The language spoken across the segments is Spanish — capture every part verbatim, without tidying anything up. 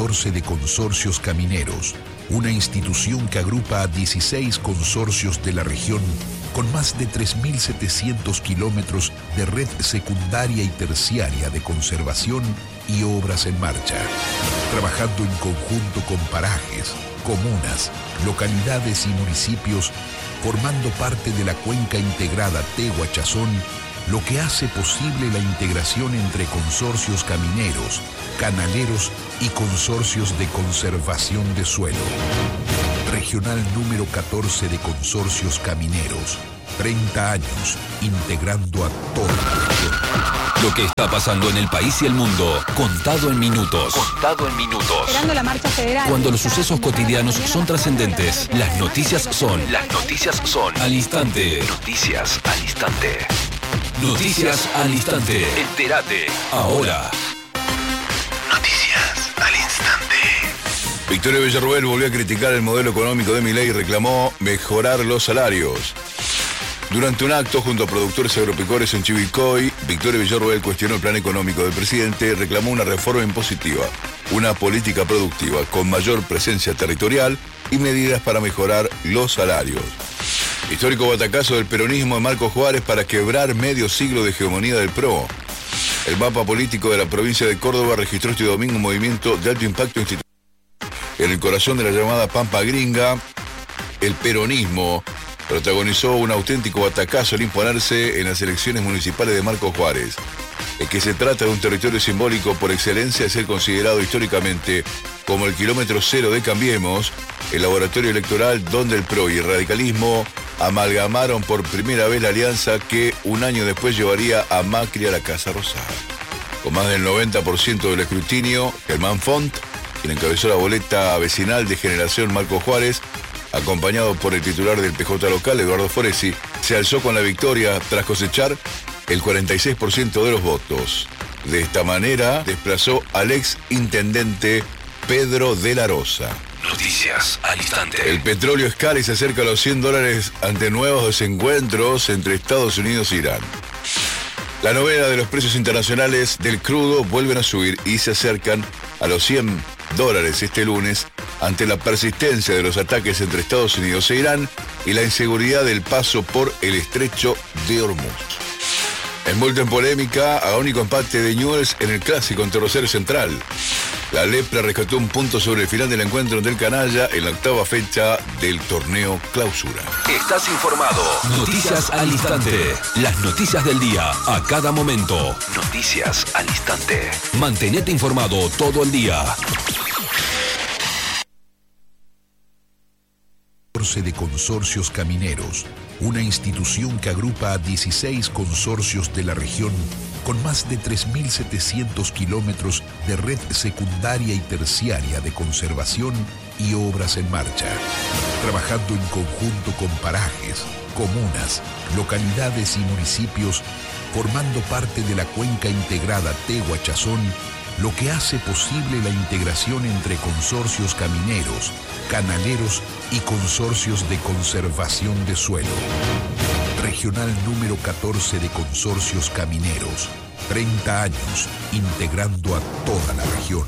catorce de Consorcios Camineros, una institución que agrupa a dieciséis consorcios de la región con más de tres mil setecientos kilómetros de red secundaria y terciaria de conservación y obras en marcha, trabajando en conjunto con parajes, comunas, localidades y municipios, formando parte de la cuenca integrada Tehuachazón, lo que hace posible la integración entre consorcios camineros, canaleros y consorcios de conservación de suelo. Regional número catorce de Consorcios Camineros. treinta años integrando a toda la región. Lo que está pasando en el país y el mundo, contado en minutos. Contado en minutos. Esperando la marcha federal. Cuando los sucesos cotidianos son trascendentes, las noticias son. Las noticias son. Al instante. Noticias al instante. Noticias al instante. Entérate. Ahora. Noticias al instante. Victoria Villarruel volvió a criticar el modelo económico de Milei y reclamó mejorar los salarios. Durante un acto junto a productores agropecuarios en Chivilcoy, Victoria Villarruel cuestionó el plan económico del presidente y reclamó una reforma impositiva, una política productiva con mayor presencia territorial y medidas para mejorar los salarios. Histórico batacazo del peronismo de Marcos Juárez para quebrar medio siglo de hegemonía del P R O. El mapa político de la provincia de Córdoba registró este domingo un movimiento de alto impacto institucional. En el corazón de la llamada Pampa Gringa, el peronismo protagonizó un auténtico batacazo al imponerse en las elecciones municipales de Marcos Juárez. El que se trata de un territorio simbólico por excelencia, es ser considerado históricamente como el kilómetro cero de Cambiemos, el laboratorio electoral donde el P R O y el radicalismo amalgamaron por primera vez la alianza que un año después llevaría a Macri a la Casa Rosada. Con más del noventa por ciento del escrutinio, Germán Font, quien encabezó la boleta vecinal de Generación Marcos Juárez, acompañado por el titular del P J local, Eduardo Foresi, se alzó con la victoria tras cosechar el cuarenta y seis por ciento de los votos. De esta manera, desplazó al ex intendente Pedro de la Rosa. Noticias al instante. El petróleo escala y se acerca a los cien dólares ante nuevos desencuentros entre Estados Unidos e Irán. La novela de los precios internacionales del crudo vuelven a subir y se acercan a los cien dólares este lunes ante la persistencia de los ataques entre Estados Unidos e Irán y la inseguridad del paso por el estrecho de Hormuz. Envuelto en polémica, agónico empate de Newell's en el clásico ante Rosario Central. La Lepra rescató un punto sobre el final del encuentro del Canalla en la octava fecha del torneo Clausura. Estás informado. Noticias al instante. Las noticias del día a cada momento. Noticias al instante. Mantenete informado todo el día. de Consorcios Camineros, una institución que agrupa a dieciséis consorcios de la región con más de tres mil setecientos kilómetros de red secundaria y terciaria de conservación y obras en marcha, trabajando en conjunto con parajes, comunas, localidades y municipios, formando parte de la cuenca integrada Tehuachazón, lo que hace posible la integración entre consorcios camineros, canaleros y consorcios de conservación de suelo. Regional número catorce de Consorcios Camineros. treinta años integrando a toda la región.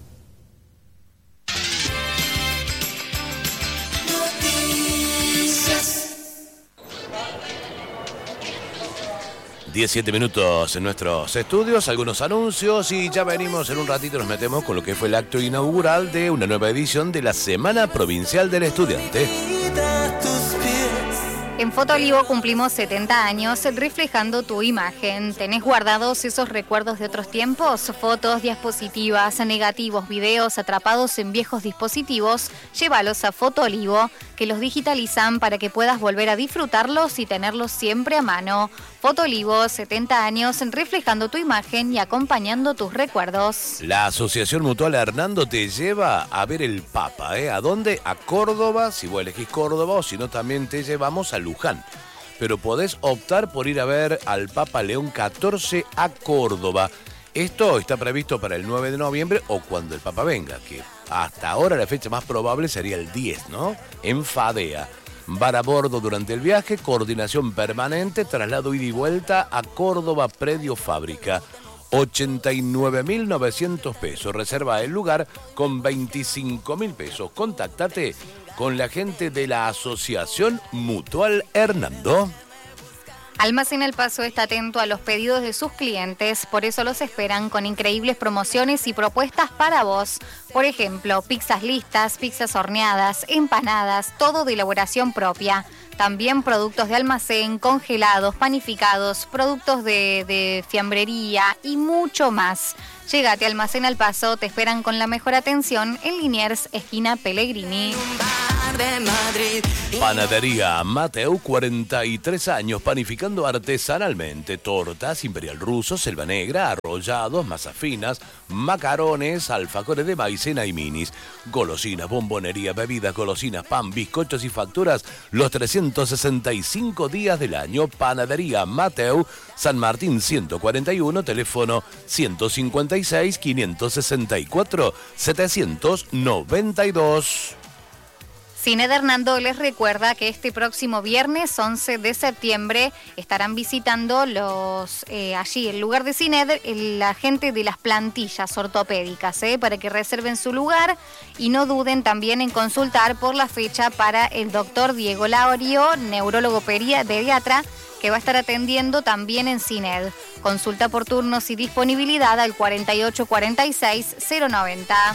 diecisiete minutos en nuestros estudios, algunos anuncios y ya venimos en un ratito, nos metemos con lo que fue el acto inaugural de una nueva edición de la Semana Provincial del Estudiante. En Fotolivo cumplimos setenta años reflejando tu imagen. ¿Tenés guardados esos recuerdos de otros tiempos? Fotos, diapositivas, negativos, videos atrapados en viejos dispositivos. Llévalos a Fotolivo, que los digitalizan para que puedas volver a disfrutarlos y tenerlos siempre a mano. Fotolivo, setenta años reflejando tu imagen y acompañando tus recuerdos. La Asociación Mutual Hernando te lleva a ver el Papa, ¿eh? ¿A dónde? A Córdoba, si vos elegís Córdoba, o si no también te llevamos a Luján. Pero podés optar por ir a ver al Papa León catorce a Córdoba. Esto está previsto para el nueve de noviembre o cuando el Papa venga, que hasta ahora la fecha más probable sería el diez, ¿no? En Fadea. Bar a bordo durante el viaje, coordinación permanente, traslado ida y vuelta a Córdoba, predio fábrica. ochenta y nueve mil novecientos pesos. Reserva el lugar con veinticinco mil pesos. Contáctate con la gente de la Asociación Mutual Hernando. Almacén El Paso está atento a los pedidos de sus clientes, por eso los esperan con increíbles promociones y propuestas para vos. Por ejemplo, pizzas listas, pizzas horneadas, empanadas, todo de elaboración propia. También productos de almacén, congelados, panificados, productos de, de fiambrería y mucho más. Llégate a Almacén El Paso, te esperan con la mejor atención en Liniers, esquina Pellegrini. Panadería Mateu, cuarenta y tres años, panificando artesanalmente tortas, imperial ruso, selva negra, arrollados, masas finas, macarones, alfajores de maicena y minis, golosinas, bombonería, bebidas, golosinas, pan, bizcochos y facturas los trescientos sesenta y cinco días del año. Panadería Mateu, San Martín ciento cuarenta y uno, teléfono ciento cincuenta y seis, quinientos sesenta y cuatro, setecientos noventa y dos. Cined Hernando les recuerda que este próximo viernes once de septiembre estarán visitando los eh, allí el lugar de Cined la gente de las plantillas ortopédicas, ¿eh? Para que reserven su lugar y no duden también en consultar por la fecha para el doctor Diego Laurio, neurólogo pediatra, que va a estar atendiendo también en Cined. Consulta por turnos y disponibilidad al cuarenta y ocho cuarenta y seis cero noventa.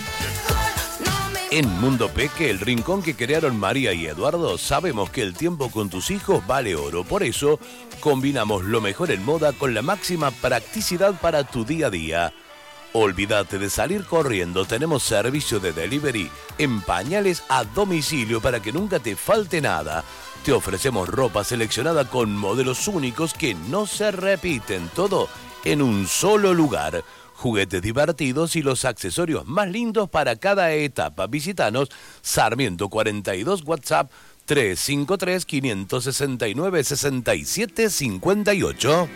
En Mundo Peque, el rincón que crearon María y Eduardo, sabemos que el tiempo con tus hijos vale oro. Por eso, combinamos lo mejor en moda con la máxima practicidad para tu día a día. Olvídate de salir corriendo, tenemos servicio de delivery en pañales a domicilio para que nunca te falte nada. Te ofrecemos ropa seleccionada con modelos únicos que no se repiten, todo en un solo lugar. Juguetes divertidos y los accesorios más lindos para cada etapa. Visítanos Sarmiento cuarenta y dos, WhatsApp tres cinco tres, cinco seis nueve, seis siete cinco ocho.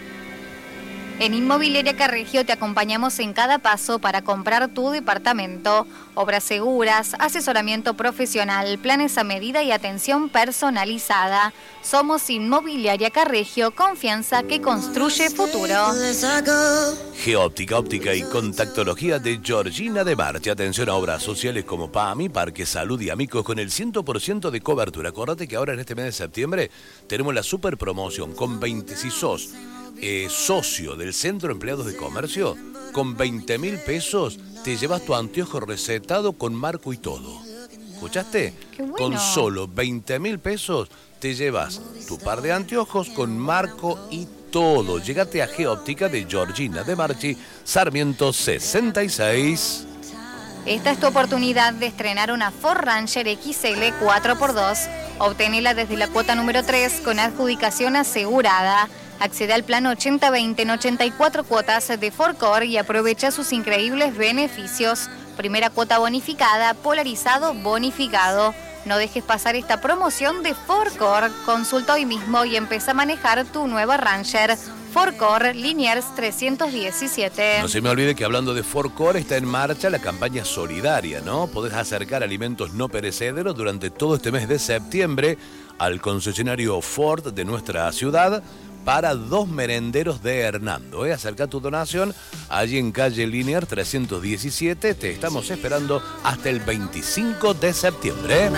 En Inmobiliaria Carregio te acompañamos en cada paso para comprar tu departamento. Obras seguras, asesoramiento profesional, planes a medida y atención personalizada. Somos Inmobiliaria Carregio, confianza que construye futuro. Geóptica, óptica y contactología de Georgina de Marchi. Atención a obras sociales como PAMI, Parque Salud y Amigos con el cien por ciento de cobertura. Acordate que ahora en este mes de septiembre tenemos la super promoción con veinte, si sos Eh, socio del Centro de Empleados de Comercio, con veinte mil pesos te llevas tu anteojo recetado con marco y todo. ¿Escuchaste? Qué bueno. Con solo veinte mil pesos te llevas tu par de anteojos con marco y todo. Llegate a Geóptica de Georgina de Marchi, Sarmiento sesenta y seis. Esta es tu oportunidad de estrenar una Ford Ranger X L cuatro por dos. Obtenela desde la cuota número tres con adjudicación asegurada. Accede al plan ochenta veinte en ochenta y cuatro cuotas de Ford Core y aprovecha sus increíbles beneficios. Primera cuota bonificada, polarizado bonificado. No dejes pasar esta promoción de Ford Core. Consulta hoy mismo y empieza a manejar tu nueva Ranger. Ford Core Liniers trescientos diecisiete. No se me olvide que hablando de Ford Core está en marcha la campaña solidaria, ¿no? Podés acercar alimentos no perecederos durante todo este mes de septiembre al concesionario Ford de nuestra ciudad para dos merenderos de Hernando. ¿eh? Acerca tu donación allí en calle Liniers trescientos diecisiete. Te estamos esperando hasta el veinticinco de septiembre.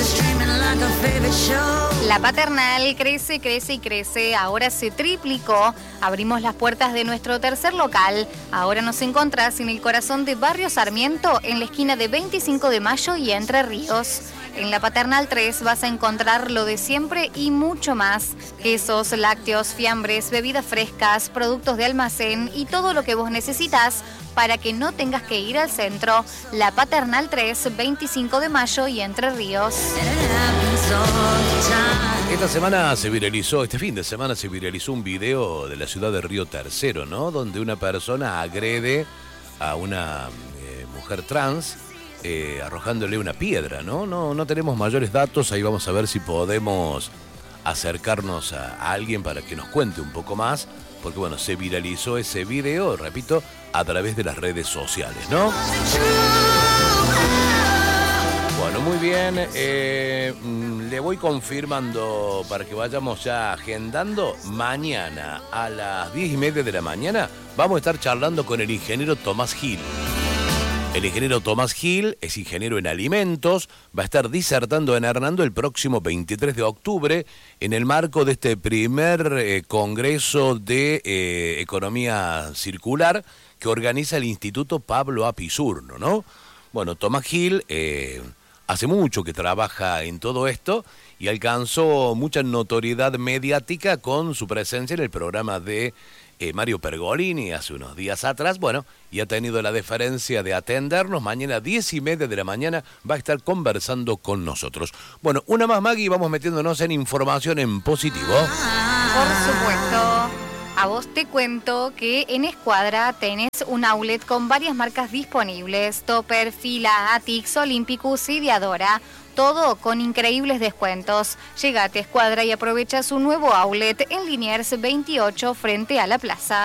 La Paternal crece, crece y crece. Ahora se triplicó. Abrimos las puertas de nuestro tercer local. Ahora nos encontrás en el corazón de Barrio Sarmiento, en la esquina de veinticinco de mayo y Entre Ríos. En la Paternal tres vas a encontrar lo de siempre y mucho más. Quesos, lácteos, fiambres, bebidas frescas, productos de almacén y todo lo que vos necesitas para que no tengas que ir al centro. La Paternal tres, veinticinco de mayo y Entre Ríos. Esta semana se viralizó, este fin de semana se viralizó un video de la ciudad de Río Tercero, ¿no? Donde una persona agrede a una eh, mujer trans eh, arrojándole una piedra, ¿no? No, no tenemos mayores datos, ahí vamos a ver si podemos acercarnos a, a alguien para que nos cuente un poco más, porque bueno, se viralizó ese video, repito, a través de las redes sociales, ¿no? Bueno, muy bien. Eh, le voy confirmando para que vayamos ya agendando. Mañana a las diez y media de la mañana vamos a estar charlando con el ingeniero Tomás Gil. El ingeniero Tomás Gil es ingeniero en alimentos, va a estar disertando en Hernando el próximo veintitrés de octubre en el marco de este primer eh, congreso de eh, economía circular que organiza el Instituto Pablo Apizurno, ¿no? Bueno, Tomás Gil eh, hace mucho que trabaja en todo esto y alcanzó mucha notoriedad mediática con su presencia en el programa de Eh, Mario Pergolini hace unos días atrás, bueno, y ha tenido la deferencia de atendernos. Mañana a diez y media de la mañana va a estar conversando con nosotros. Bueno, una más, Maggie, vamos metiéndonos en información en positivo. Por supuesto. A vos te cuento que en Escuadra tenés un outlet con varias marcas disponibles: Topper, Fila, Atix, Olympicus y Diadora. Todo con increíbles descuentos. Llegate a Escuadra y aprovecha su nuevo outlet en Liniers veintiocho frente a la plaza.